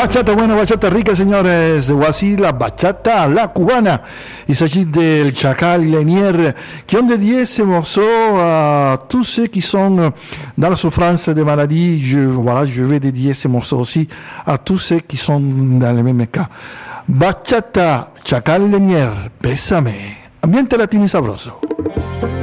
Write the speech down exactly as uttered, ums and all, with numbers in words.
Bachata buena, bachata rica, señores. O así la bachata a la cubana. Il s'agit del Chacal Lanier qui ont dédié ces morceaux à tous ceux qui sont dans la souffrance des maladies. Je, voilà, je vais dédier ces morceaux aussi à tous ceux qui sont dans le même cas. Bachata, Chacal Lanier, Bésame. Ambiente latino y sabroso.